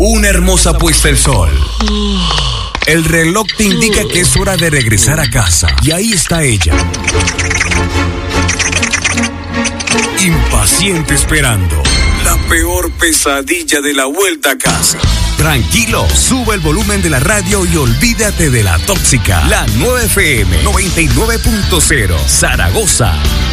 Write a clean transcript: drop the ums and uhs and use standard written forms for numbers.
Una hermosa puesta el sol. El reloj te indica que es hora de regresar a casa. Y ahí está ella, impaciente esperando. La peor pesadilla de la vuelta a casa. Tranquilo, sube el volumen de la radio y olvídate de la tóxica. La 9FM 99.0 Zaragoza.